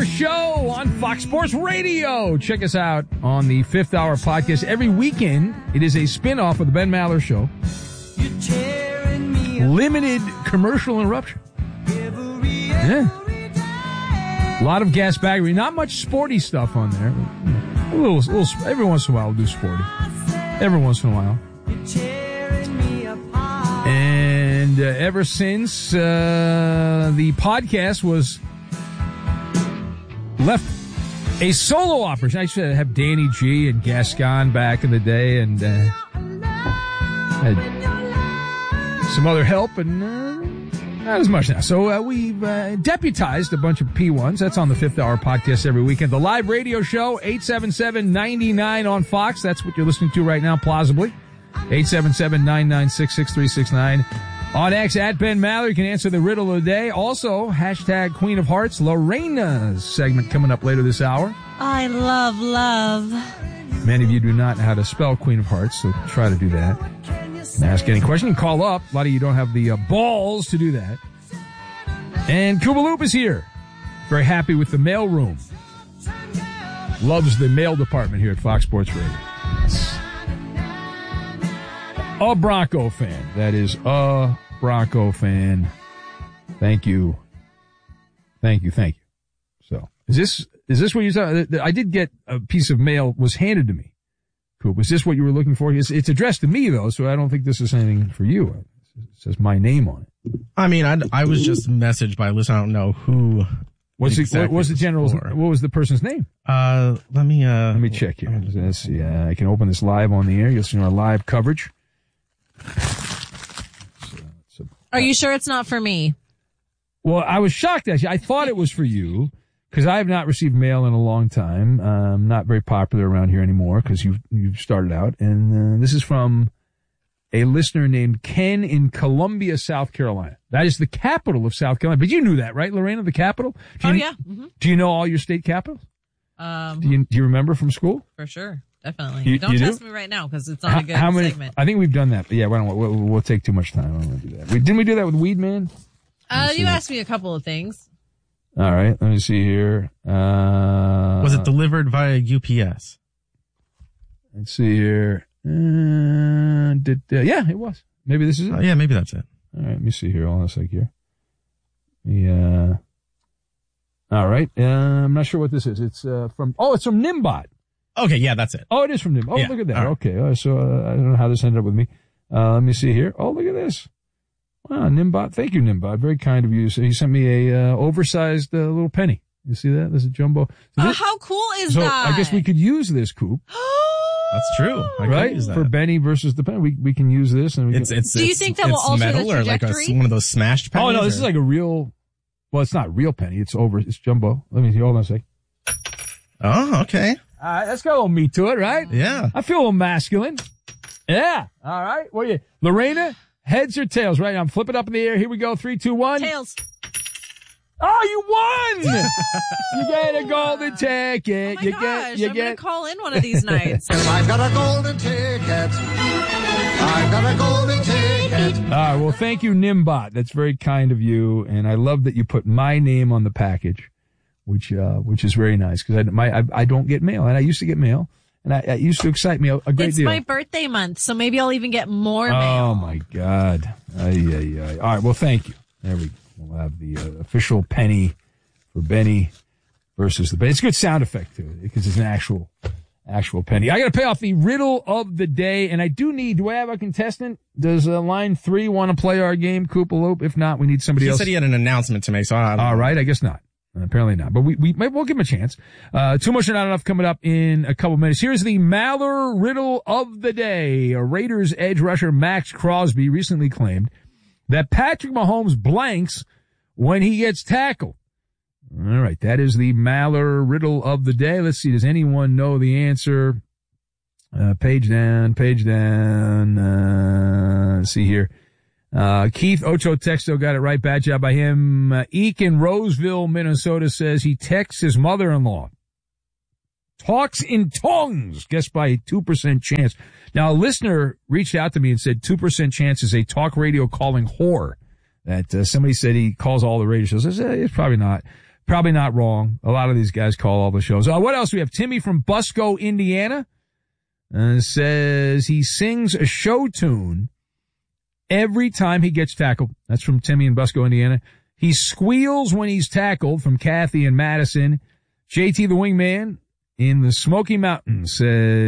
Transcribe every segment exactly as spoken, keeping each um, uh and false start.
Maller Show on Fox Sports Radio. Check us out on the Fifth Hour podcast every weekend. It is a spin-off of the Ben Maller Show. Limited commercial interruption. Yeah. A lot of gas baggery. Not much sporty stuff on there. A little, a little, every once in a while we'll do sporty. Every once in a while. And uh, ever since uh, the podcast was left a solo operation, I should have Danny G and Gascon back in the day, and uh, had some other help, and uh, not as much now. So uh, we've uh, deputized a bunch of P ones. That's on the Fifth Hour podcast every weekend. The live radio show, eight seven seven, nine nine on Fox. That's what you're listening to right now, plausibly. eight seven seven, nine nine six, six three six nine. On X, at Ben Maller, you can answer the riddle of the day. Also, hashtag Queen of Hearts, Lorena's segment coming up later this hour. I love love. Many of you do not know how to spell Queen of Hearts, so try to do that. And ask any question. You can call up. A lot of you don't have the uh, balls to do that. And Koopaloop is here. Very happy with the mail room. Loves the mail department here at Fox Sports Radio. Yes. A Bronco fan. That is a Bronco fan. Thank you. Thank you. Thank you. So, is this, is this what you're talking? I did get a piece of mail was handed to me. Coop, was this what you were looking for? It's, it's addressed to me though, so I don't think this is anything for you. It says my name on it. I mean, I, I was just messaged by a listener. I don't know who. What's the, what was the general's, what was the person's name? Uh, let me, uh. Let me check here. Let's see. Uh, I can open this live on the air. You'll see our live coverage. So, so, Are you sure it's not for me? Well, I was shocked actually. I thought it was for you because I have not received mail in a long time. Um, not very popular around here anymore because you've you've started out. And uh, this is from a listener named Ken in Columbia, South Carolina. That is the capital of South Carolina. But you knew that, right, Lorena? The capital. Do you, oh yeah. Mm-hmm. Do you know all your state capitals? Um, do you do you remember from school? For sure. Definitely. You, don't you test do? me right now because it's not how, a good how many, segment. I think we've done that, but yeah, why don't we, we'll, we'll take too much time. I don't want to do that. We, didn't we do that with Weed Man? Uh, you asked me a couple of things. All right, let me see here. Uh, was it delivered via U P S? Let's see here. Uh, did, uh, yeah, it was. Maybe this is it. Oh, yeah, maybe that's it. All right, let me see here. Hold on a sec here. Yeah. All right. Uh, I'm not sure what this is. It's uh, from, oh, it's from Nimbot. Okay, yeah, that's it. Oh, it is from Nimbot. Oh, yeah. Look at that. Right. Okay. Uh, so uh, I don't know how this ended up with me. Uh, let me see here. Oh, look at this. Wow, Nimbot. Thank you, Nimbot. Very kind of you. So he sent me a uh, oversized uh, little penny. You see that? There's a jumbo. So Oh, this, how cool is so that? I guess we could use this, Coop. That's true. I right? could use that. For Benny versus the penny. We we can use this. And we it's, can, it's, Do you it's, think that will it's alter metal the or like a, trajectory? one of those smashed pennies? Oh, no, this or? is like a real, well, it's not real penny. It's over, it's jumbo. Let me see. Hold on a sec. Oh, okay. All right, that's got a little meat to it, right? Yeah. I feel a little masculine. Yeah. All right. What are you, Lorena? Heads or tails? Right. I'm flipping up in the air. Here we go. Three, two, one. Tails. Oh, you won! You get a golden ticket. Oh my you gosh, get, you I'm get. gonna call in one of these nights. I've got a golden ticket. I've got a golden ticket. All right. Well, thank you, Nimbot. That's very kind of you, and I love that you put my name on the package, which uh, which is very nice because I my I, I don't get mail, and I used to get mail, and I, it used to excite me a, a great It's deal. my birthday month, so maybe I'll even get more mail. Oh my God! Ay, ay, ay. All right. Well, thank you. There we go. We'll have the uh, official penny for Benny versus the penny. It's a good sound effect to it because it's an actual, actual penny. I got to pay off the riddle of the day, and I do need. Do I have a contestant? Does uh, line three want to play our game, Koopaloop? If not, we need somebody He else. said he had an announcement to make, so I don't All know. right, I guess not. Apparently not. But we we we'll give him a chance. Uh, too much or not enough coming up in a couple minutes. Here's the Maller riddle of the day. A Raiders edge rusher Max Crosby recently claimed that Patrick Mahomes blanks when he gets tackled. All right, that is the Maller riddle of the day. Let's see, does anyone know the answer? Uh, page down, page down. Uh, let's see here. Uh, Keith Ocho Texto got it right. Bad job by him. Uh, Eek in Roseville, Minnesota says he texts his mother-in-law. Talks in tongues. Guess by two percent chance. Now, a listener reached out to me and said two percent chance is a talk radio calling whore. That uh, somebody said he calls all the radio shows. I said, it's probably not. Probably not wrong. A lot of these guys call all the shows. Uh, what else do we have? Timmy from Busco, Indiana, uh, says he sings a show tune every time he gets tackled. That's from Timmy in Busco, Indiana. He squeals when he's tackled, from Kathy in Madison. J T the Wingman in the Smoky Mountains says,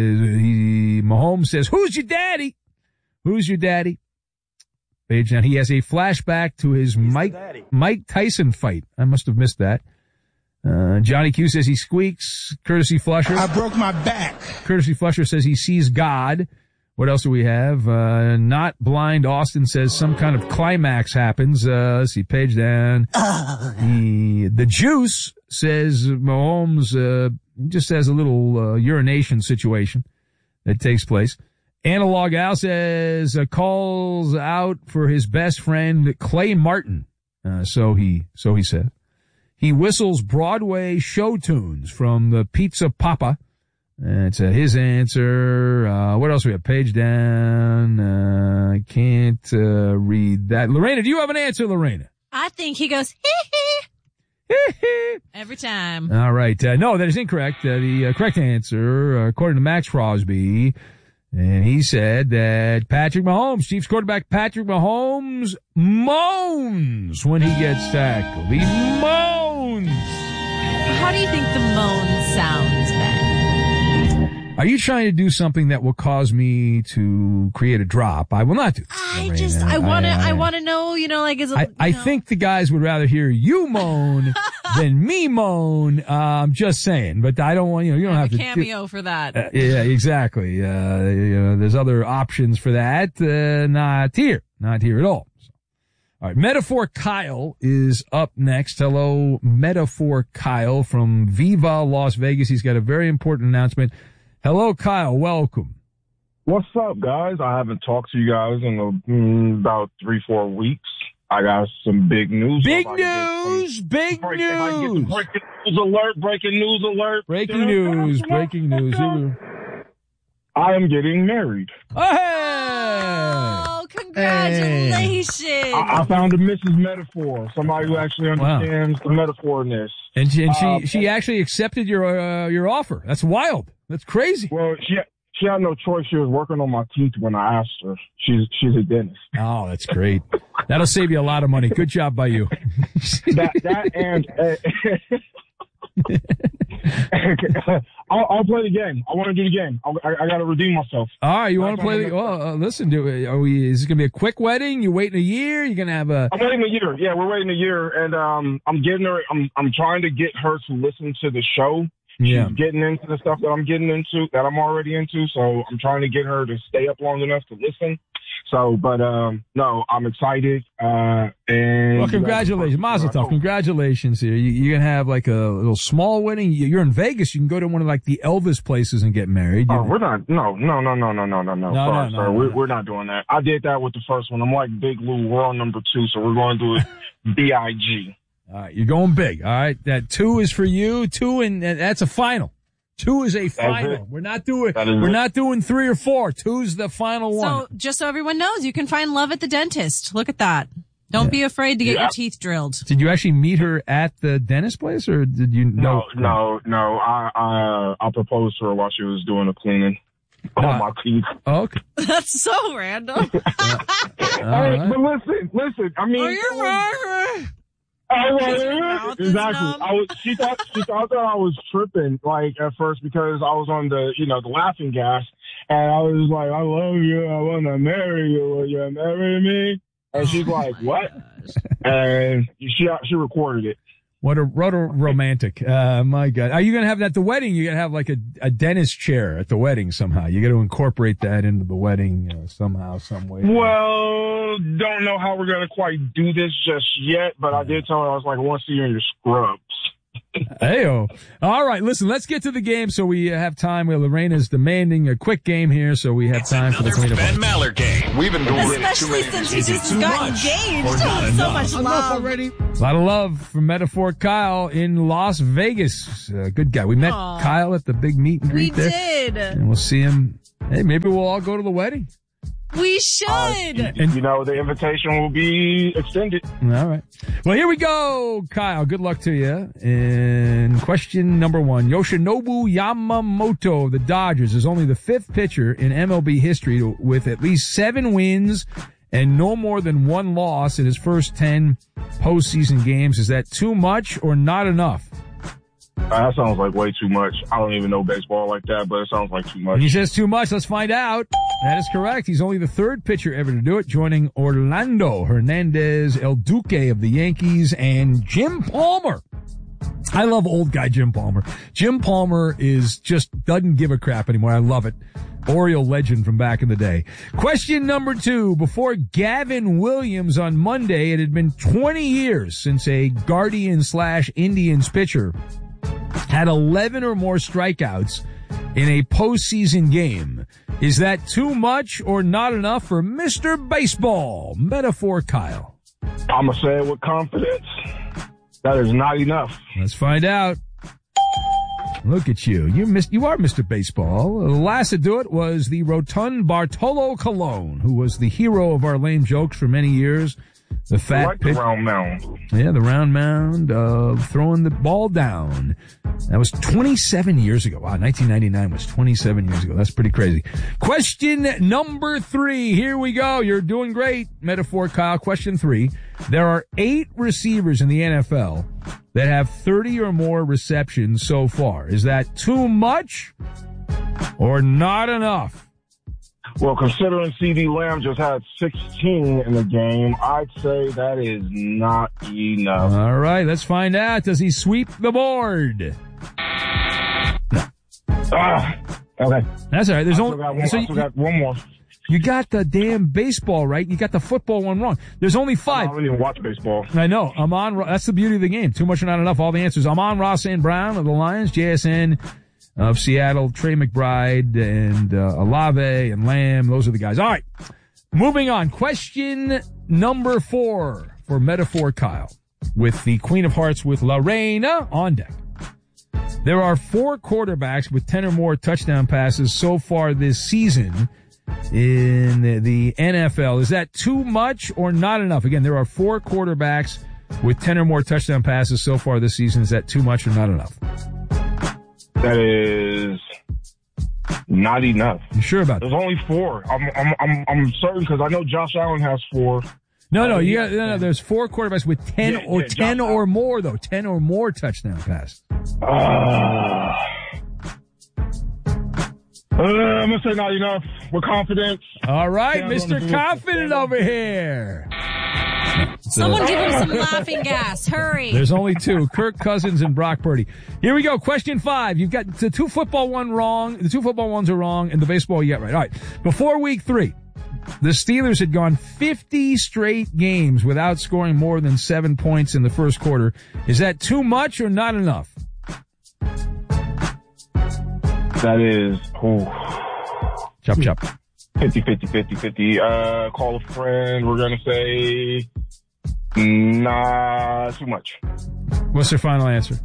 he, Mahomes says, who's your daddy? Who's your daddy? Page down. He has a flashback to his He's Mike Mike Tyson fight. I must have missed that. Uh, Johnny Q says he squeaks. Courtesy Flusher. I broke my back. Courtesy Flusher says he sees God. What else do we have? Uh, Not Blind Austin says some kind of climax happens. Uh, let's see, page down. the, the Juice says Mahomes, uh, just has a little, uh, urination situation that takes place. Analog Al says, uh, calls out for his best friend, Clay Martin. Uh, so he, so he said. He whistles Broadway show tunes from the Pizza Papa. That's uh, his answer. Uh, what else we have? Page down. Uh, I can't, uh, read that. Lorena, do you have an answer, Lorena? I think he goes, hee hee. Every time. All right. Uh, no, that is incorrect. Uh, the uh, correct answer, uh, according to Max Crosby, and he said that Patrick Mahomes, Chiefs quarterback Patrick Mahomes, moans when he gets tackled. He moans. How do you think the moan sounds, Ben? Are you trying to do something that will cause me to create a drop? I will not do. I Lorena. just, I want to, I, I, I want to know, you know, like, is it, I, I know. think the guys would rather hear you moan than me moan. Uh, I'm just saying, but I don't want, you know, you don't I have, have a to cameo for that. Uh, yeah, exactly. Uh, you know, there's other options for that. Uh, not here. Not here at all. So, all right. Metaphor Kyle is up next. Hello, Metaphor Kyle from Viva Las Vegas. He's got a very important announcement. Hello, Kyle. Welcome. What's up, guys? I haven't talked to you guys in a, mm, about three, four weeks. I got some big news. Big news! Big break, news! Breaking news alert! Breaking news alert! Breaking news! Breaking news! I am getting married. Hey! Oh, congratulations! I, I found a Missus Metaphor, somebody who actually understands wow. the metaphor in this. And she, and she, uh, she actually accepted your uh, your offer. That's wild. That's crazy. Well, she she had no choice. She was working on my teeth when I asked her. She's she's a dentist. Oh, that's great. That'll save you a lot of money. Good job by you. that that and uh, I'll, I'll play the game. I want to do the game. I, I, I got to redeem myself. All right, you want to play the? Well, uh, listen, do it. Are we? Is it gonna be a quick wedding? You waiting a year? You gonna have a? I'm waiting a year. Yeah, we're waiting a year, and um, I'm getting her. I'm I'm trying to get her to listen to the show. Yeah. She's getting into the stuff that I'm getting into, that I'm already into. So I'm trying to get her to stay up long enough to listen. So, but, um, no, I'm excited. Uh, and. Well, congratulations. Mazel tov. Congratulations here. You, you're going to have like a little small wedding. You're in Vegas. You can go to one of like the Elvis places and get married. Oh, we're not. No, no, no, no, no, no, no, no. No, Sorry, no, sir. no, We're, no. we're not doing that. I did that with the first one. I'm like Big Lou. We're on number two. So we're going to do it B I G. All right. You're going big. All right. That two is for you. Two and, and that's a final. Two is a final. We're not doing, we're it. not doing three or four. Two's the final one. So just so everyone knows, you can find love at the dentist. Look at that. Don't Yeah. be afraid to get Yeah. your teeth drilled. Did you actually meet her at the dentist place or did you know? No, no, no. I, I, I proposed to her while she was doing the cleaning on Uh, my teeth. Oh, okay. That's so random. All Hey, right. but listen, listen. I mean, Are you it was- I was, is exactly. numb? I was. She thought she thought that I was tripping, like at first, because I was on the, you know, the laughing gas, and I was like, "I love you. I want to marry you. Will you marry me?" And she's like, "What?" And she she recorded it. What a, what a romantic. Uh, my God. Are you going to have that at the wedding? You're going to have like a, a dentist chair at the wedding somehow. You got to incorporate that into the wedding uh, somehow, some way. Well, don't know how we're gonna quite do this just yet, but I did tell her I was like, "I want to see you in your scrubs." Hey-o. All right, listen, let's get to the game so we have time. Well, Lorena's demanding a quick game here, so we have It's time for the another cleanup. Ben Maller game. We've been doing it too Especially many. since he Is it just too got much engaged. or not So enough? much Enough love. already. A lot of love from Metaphor Kyle in Las Vegas. Uh, good guy. We met Aw. Kyle at the big meet and We greet there. did. And we'll see him. Hey, maybe we'll all go to the wedding. We should. Uh, you, you know, the invitation will be extended. All right. Well, here we go, Kyle. Good luck to you. And question number one. Yoshinobu Yamamoto of the Dodgers is only the fifth pitcher in M L B history to, with at least seven wins and no more than one loss in his first ten postseason games. Is that too much or not enough? Uh, that sounds like way too much. I don't even know baseball like that, but it sounds like too much. When he says too much, let's find out. That is correct. He's only the third pitcher ever to do it, joining Orlando Hernandez, El Duque of the Yankees, and Jim Palmer. I love old guy Jim Palmer. Jim Palmer is just doesn't give a crap anymore. I love it. Oriole legend from back in the day. Question number two. Before Gavin Williams on Monday, it had been twenty years since a Guardian slash Indians pitcher had eleven or more strikeouts in a postseason game. Is that too much or not enough for Mister Baseball? Metaphor Kyle. I'm going to say it with confidence. That is not enough. Let's find out. Look at you. You missed, you are Mister Baseball. The last to do it was the rotund Bartolo Colon, who was the hero of our lame jokes for many years. The fat I like pitch. the round mound. Yeah, the round mound of throwing the ball down. That was twenty-seven years ago. Wow, nineteen ninety-nine was twenty-seven years ago. That's pretty crazy. Question number three. Here we go. You're doing great, Metaphor Kyle. Question three. There are eight receivers in the N F L that have thirty or more receptions so far. Is that too much or not enough? Well, considering CeeDee Lamb just had sixteen in the game, I'd say that is not enough. All right, let's find out. Does he sweep the board? No. Ah, okay. That's all right. There's I only still got one, so I you, still got one more. you got the damn baseball right. You got the football one wrong. There's only I five. don't even watch baseball. I know. Amon. That's the beauty of the game. Too much or not enough. All the answers. Amon Ross and Brown of the Lions. J S N of Seattle, Trey McBride and uh, Olave and Lamb. Those are the guys. All right. Moving on. Question number four for Metaphor Kyle with the Queen of Hearts with Lorena on deck. There are four quarterbacks with ten or more touchdown passes so far this season in the, the N F L. Is that too much or not enough? Again, there are four quarterbacks with ten or more touchdown passes so far this season. Is that too much or not enough? That is not enough. You sure about There's that? only four. I'm I'm I'm, I'm certain because I know Josh Allen has four. No, no, you got, no, no, there's four quarterbacks with ten Yeah, or yeah, ten Josh or Allen. more though. ten or more touchdown passes. Uh, uh, I'm gonna say not enough. With confidence. All right, Stand Mister on the- Confident over here. Someone give him some laughing gas. Hurry. There's only two, Kirk Cousins and Brock Purdy. Here we go. Question five. You've got the two football one wrong. The two football ones are wrong and the baseball you got right. All right. Before week three, the Steelers had gone fifty straight games without scoring more than seven points in the first quarter. Is that too much or not enough? That is oh, Chop, chop. fifty, fifty, fifty, fifty. Uh, call a friend. We're gonna say nah, too much. What's their final answer?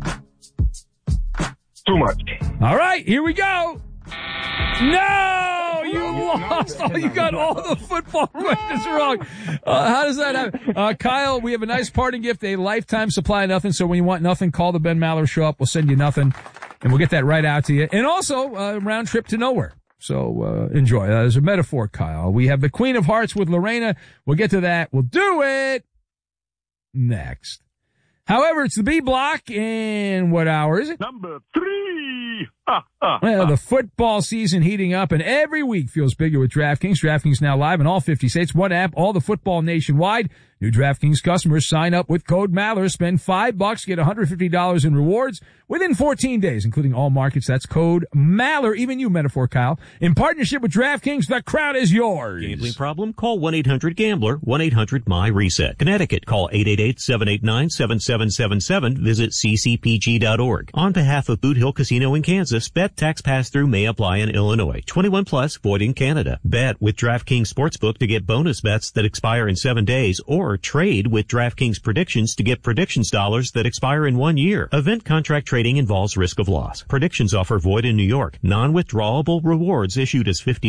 Too much. All right, here we go. No, you lost. Oh, you got all the football questions wrong. Uh, how does that happen? Uh, Kyle, we have a nice parting gift, a lifetime supply of nothing. So when you want nothing, call the Ben Maller Show up. We'll send you nothing and we'll get that right out to you. And also a round trip to nowhere. So, uh, enjoy. That is a metaphor, Kyle. We have the Queen of Hearts with Lorena. We'll get to that. We'll do it next. However, it's the B block, and what hour is it? Number three. Well, the football season heating up, and every week feels bigger with DraftKings. DraftKings now live in all fifty states. One app, all the football nationwide. New DraftKings customers sign up with code Maller, spend five bucks, get one hundred fifty dollars in rewards within fourteen days, including all markets. That's code Maller, even you, Metaphor Kyle. In partnership with DraftKings, the crowd is yours. Gambling problem? Call one eight hundred gambler, one eight hundred M Y reset. Connecticut, call eight eight eight, seven eight nine, seven seven seven seven. Visit c c p g dot org. On behalf of Boot Hill Casino in Kansas, bet tax pass-through may apply in Illinois. twenty-one plus, void in Canada. Bet with DraftKings Sportsbook to get bonus bets that expire in seven days, or trade with DraftKings Predictions to get predictions dollars that expire in one year. Event contract trading involves risk of loss. Predictions offer void in New York. Non-withdrawable rewards issued as fifty